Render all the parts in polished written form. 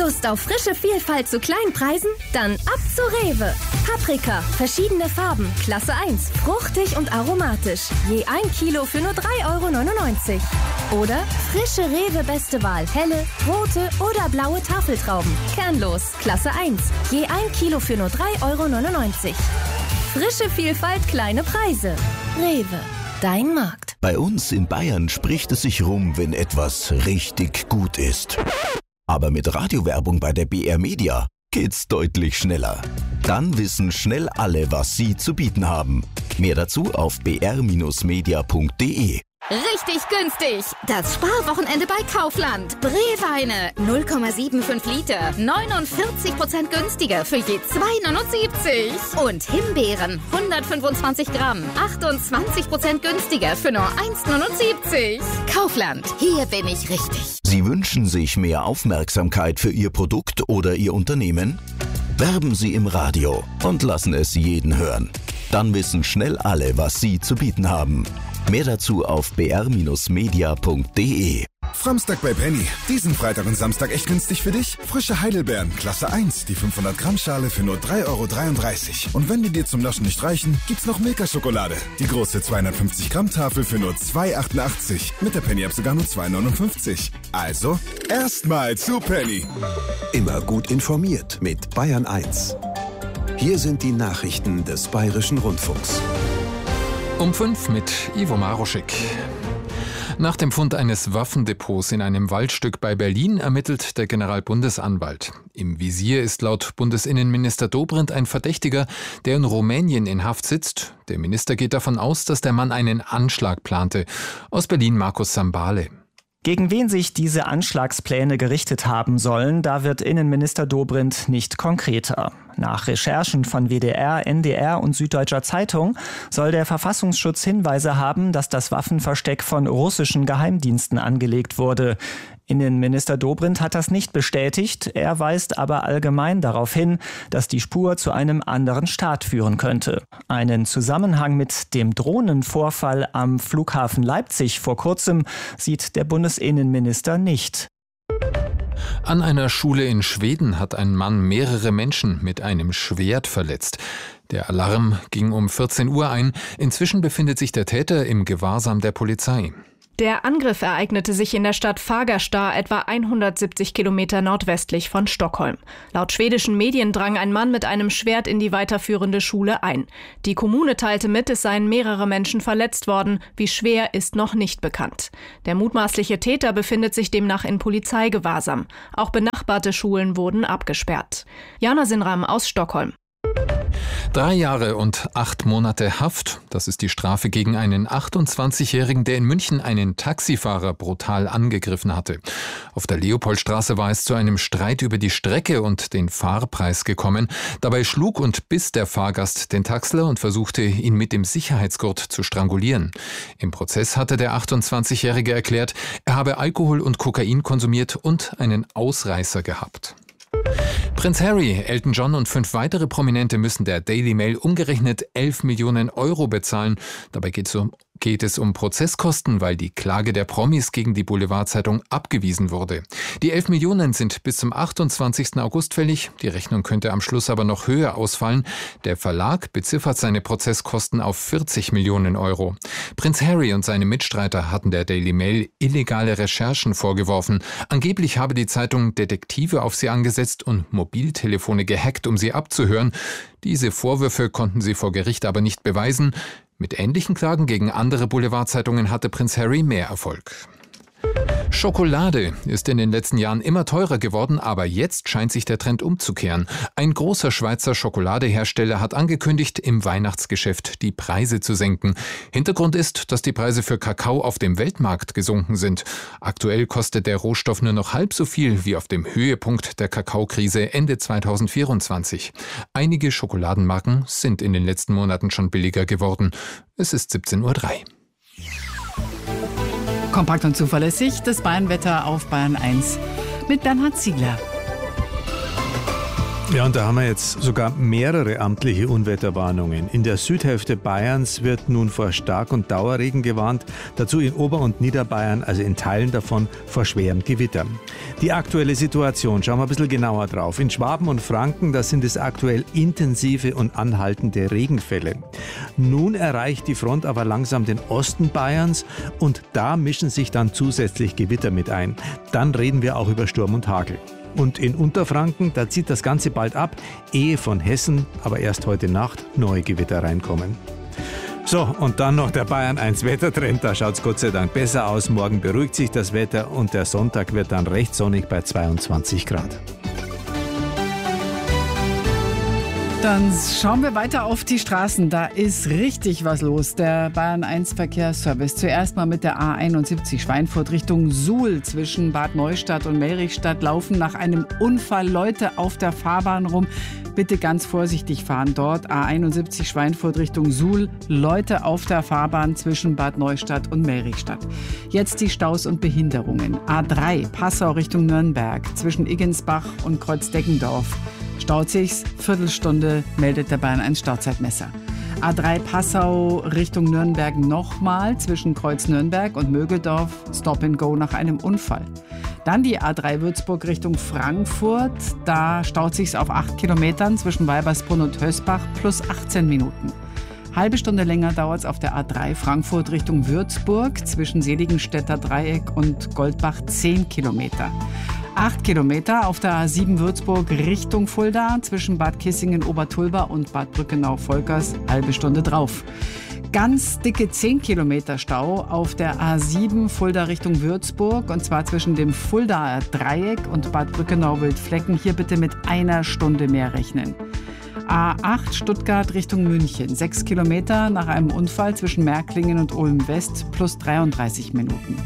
Lust auf frische Vielfalt zu kleinen Preisen? Dann ab zu Rewe. Paprika, verschiedene Farben, Klasse 1, fruchtig und aromatisch. Je 1 Kilo für nur 3,99 €. Oder frische Rewe Beste Wahl, helle, rote oder blaue Tafeltrauben. Kernlos, Klasse 1, je 1 Kilo für nur 3,99 €. Frische Vielfalt, kleine Preise. Rewe, dein Markt. Bei uns in Bayern spricht es sich rum, wenn etwas richtig gut ist. Aber mit Radiowerbung bei der BR Media geht's deutlich schneller. Dann wissen schnell alle, was sie zu bieten haben. Mehr dazu auf br-media.de. Richtig günstig! Das Sparwochenende bei Kaufland. Brewweine 0,75 Liter, 49% günstiger für je 2,79 €. Und Himbeeren 125 Gramm, 28% günstiger für nur 1,79 €. Kaufland, hier bin ich richtig. Sie wünschen sich mehr Aufmerksamkeit für Ihr Produkt oder Ihr Unternehmen? Werben Sie im Radio und lassen es jeden hören. Dann wissen schnell alle, was Sie zu bieten haben. Mehr dazu auf br-media.de. Samstag bei Penny. Diesen Freitag und Samstag echt günstig für dich? Frische Heidelbeeren, Klasse 1, die 500 Gramm Schale für nur 3,33 €. Und wenn die dir zum Naschen nicht reichen, gibt's noch Milka-Schokolade. Die große 250 Gramm Tafel für nur 2,88 €. Mit der Penny-App sogar nur 2,59 €. Also, erstmal zu Penny. Immer gut informiert mit Bayern 1. Hier sind die Nachrichten des Bayerischen Rundfunks. Um 5 mit Ivo Maroschek. Nach dem Fund eines Waffendepots in einem Waldstück bei Berlin ermittelt der Generalbundesanwalt. Im Visier ist laut Bundesinnenminister Dobrindt ein Verdächtiger, der in Rumänien in Haft sitzt. Der Minister geht davon aus, dass der Mann einen Anschlag plante. Aus Berlin Markus Sambale. Gegen wen sich diese Anschlagspläne gerichtet haben sollen, da wird Innenminister Dobrindt nicht konkreter. Nach Recherchen von WDR, NDR und Süddeutscher Zeitung soll der Verfassungsschutz Hinweise haben, dass das Waffenversteck von russischen Geheimdiensten angelegt wurde. Innenminister Dobrindt hat das nicht bestätigt, er weist aber allgemein darauf hin, dass die Spur zu einem anderen Staat führen könnte. Einen Zusammenhang mit dem Drohnenvorfall am Flughafen Leipzig vor kurzem sieht der Bundesinnenminister nicht. An einer Schule in Schweden hat ein Mann mehrere Menschen mit einem Schwert verletzt. Der Alarm ging um 14 Uhr ein. Inzwischen befindet sich der Täter im Gewahrsam der Polizei. Der Angriff ereignete sich in der Stadt Fagersta, etwa 170 Kilometer nordwestlich von Stockholm. Laut schwedischen Medien drang ein Mann mit einem Schwert in die weiterführende Schule ein. Die Kommune teilte mit, es seien mehrere Menschen verletzt worden. Wie schwer, ist noch nicht bekannt. Der mutmaßliche Täter befindet sich demnach in Polizeigewahrsam. Auch benachbarte Schulen wurden abgesperrt. Jana Sinram aus Stockholm. 3 Jahre und 8 Monate Haft, das ist die Strafe gegen einen 28-Jährigen, der in München einen Taxifahrer brutal angegriffen hatte. Auf der Leopoldstraße war es zu einem Streit über die Strecke und den Fahrpreis gekommen. Dabei schlug und biss der Fahrgast den Taxler und versuchte, ihn mit dem Sicherheitsgurt zu strangulieren. Im Prozess hatte der 28-Jährige erklärt, er habe Alkohol und Kokain konsumiert und einen Ausreißer gehabt. Prinz Harry, Elton John und 5 weitere Prominente müssen der Daily Mail umgerechnet 11 Millionen € bezahlen. Dabei geht es um Prozesskosten, weil die Klage der Promis gegen die Boulevardzeitung abgewiesen wurde. Die 11 Millionen sind bis zum 28. August fällig. Die Rechnung könnte am Schluss aber noch höher ausfallen. Der Verlag beziffert seine Prozesskosten auf 40 Millionen €. Prinz Harry und seine Mitstreiter hatten der Daily Mail illegale Recherchen vorgeworfen. Angeblich habe die Zeitung Detektive auf sie angesetzt und Mobiltelefone gehackt, um sie abzuhören. Diese Vorwürfe konnten sie vor Gericht aber nicht beweisen. Mit ähnlichen Klagen gegen andere Boulevardzeitungen hatte Prinz Harry mehr Erfolg. Schokolade ist in den letzten Jahren immer teurer geworden, aber jetzt scheint sich der Trend umzukehren. Ein großer Schweizer Schokoladehersteller hat angekündigt, im Weihnachtsgeschäft die Preise zu senken. Hintergrund ist, dass die Preise für Kakao auf dem Weltmarkt gesunken sind. Aktuell kostet der Rohstoff nur noch halb so viel wie auf dem Höhepunkt der Kakaokrise Ende 2024. Einige Schokoladenmarken sind in den letzten Monaten schon billiger geworden. Es ist 17:03 Uhr. Kompakt und zuverlässig, das Bayernwetter auf Bayern 1 mit Bernhard Ziegler. Ja, und da haben wir jetzt sogar mehrere amtliche Unwetterwarnungen. In der Südhälfte Bayerns wird nun vor Stark- und Dauerregen gewarnt, dazu in Ober- und Niederbayern, also in Teilen davon, vor schwerem Gewitter. Die aktuelle Situation, schauen wir ein bisschen genauer drauf. In Schwaben und Franken, da sind es aktuell intensive und anhaltende Regenfälle. Nun erreicht die Front aber langsam den Osten Bayerns und da mischen sich dann zusätzlich Gewitter mit ein. Dann reden wir auch über Sturm und Hagel. Und in Unterfranken, da zieht das Ganze bald ab, ehe von Hessen aber erst heute Nacht neue Gewitter reinkommen. So, und dann noch der Bayern 1 Wettertrend, da schaut es Gott sei Dank besser aus. Morgen beruhigt sich das Wetter und der Sonntag wird dann recht sonnig bei 22 Grad. Dann schauen wir weiter auf die Straßen. Da ist richtig was los. Der Bayern 1 Verkehrsservice. Zuerst mal mit der A71 Schweinfurt Richtung Suhl. Zwischen Bad Neustadt und Melrichstadt laufen nach einem Unfall Leute auf der Fahrbahn rum. Bitte ganz vorsichtig fahren dort. A71 Schweinfurt Richtung Suhl. Leute auf der Fahrbahn zwischen Bad Neustadt und Melrichstadt. Jetzt die Staus und Behinderungen. A3 Passau Richtung Nürnberg. Zwischen Iggensbach und Kreuz-Deggendorf. Staut sich's, Viertelstunde, meldet der Bayern 1 Stauzeitmesser. A3 Passau Richtung Nürnberg nochmal zwischen Kreuz Nürnberg und Mögeldorf, Stop and Go nach einem Unfall. Dann die A3 Würzburg Richtung Frankfurt, da staut sich's auf 8 Kilometern zwischen Weibersbrunn und Hösbach plus 18 Minuten. Halbe Stunde länger dauert es auf der A3 Frankfurt Richtung Würzburg zwischen Seligenstädter Dreieck und Goldbach 10 Kilometer. 8 Kilometer auf der A7 Würzburg Richtung Fulda zwischen Bad Kissingen-Obertulba und Bad Brückenau-Volkers, halbe Stunde drauf. Ganz dicke 10 Kilometer Stau auf der A7 Fulda Richtung Würzburg und zwar zwischen dem Fuldaer Dreieck und Bad Brückenau-Wildflecken. Hier bitte mit einer Stunde mehr rechnen. A8 Stuttgart Richtung München, 6 Kilometer nach einem Unfall zwischen Märklingen und Ulm West plus 33 Minuten.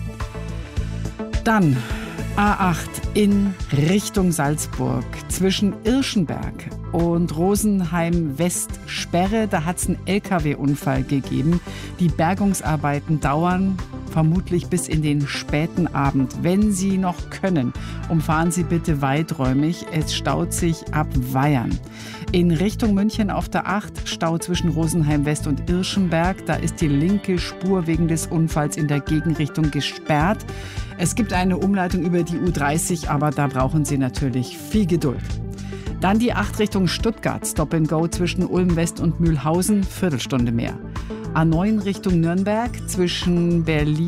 Dann A8 in Richtung Salzburg zwischen Irschenberg und Rosenheim West Sperre. Da hat es einen LKW-Unfall gegeben. Die Bergungsarbeiten dauern vermutlich bis in den späten Abend. Wenn Sie noch können, umfahren Sie bitte weiträumig. Es staut sich ab Weyern. In Richtung München auf der 8 Stau zwischen Rosenheim West und Irschenberg. Da ist die linke Spur wegen des Unfalls in der Gegenrichtung gesperrt. Es gibt eine Umleitung über die U30, aber da brauchen Sie natürlich viel Geduld. Dann die 8 Richtung Stuttgart, Stop and Go zwischen Ulm West und Mühlhausen, Viertelstunde mehr. A9 Richtung Nürnberg Richtung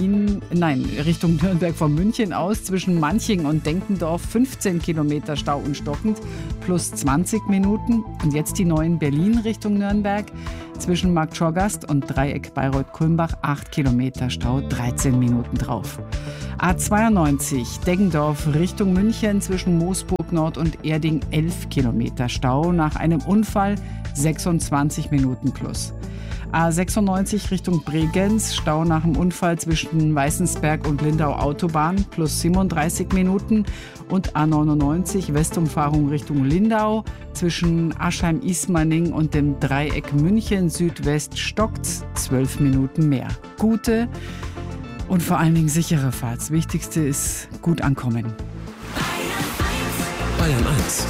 Nürnberg von München aus zwischen Manching und Denkendorf 15 Kilometer Stau und stockend plus 20 Minuten. Und jetzt die 9 Berlin Richtung Nürnberg zwischen Marktschorgast und Dreieck Bayreuth-Kulmbach 8 Kilometer Stau, 13 Minuten drauf. A92 Deggendorf Richtung München zwischen Moosburg Nord und Erding 11 Kilometer Stau nach einem Unfall 26 Minuten plus. A96 Richtung Bregenz, Stau nach dem Unfall zwischen Weißensberg und Lindau Autobahn plus 37 Minuten und A99 Westumfahrung Richtung Lindau zwischen Aschheim-Ismaning und dem Dreieck München Südwest stockt's 12 Minuten mehr. Gute und vor allen Dingen sichere Fahrt. Das Wichtigste ist gut ankommen. Bayern 1.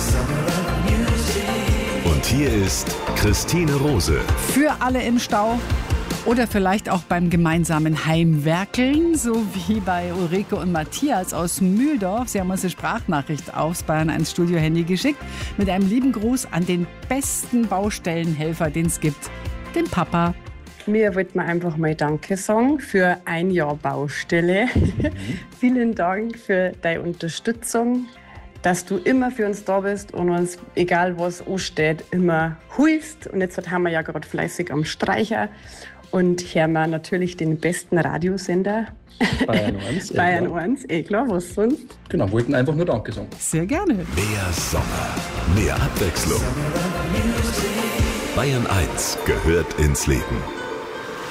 Und hier ist Christine Rose. Für alle im Stau oder vielleicht auch beim gemeinsamen Heimwerkeln, so wie bei Ulrike und Matthias aus Mühldorf. Sie haben uns eine Sprachnachricht aufs Bayern 1 Studio-Handy geschickt mit einem lieben Gruß an den besten Baustellenhelfer, den es gibt, den Papa. Mir wollte man einfach mal Danke sagen für ein Jahr Baustelle. Vielen Dank für deine Unterstützung, dass du immer für uns da bist und uns, egal was ansteht, immer hilfst. Und jetzt haben wir ja gerade fleißig am Streicher und hören wir natürlich den besten Radiosender. Bayern 1. Bayern 1, klar, was sonst? Genau, wollten einfach nur Danke sagen. Sehr gerne. Mehr Sommer, mehr Abwechslung. Bayern 1 gehört ins Leben.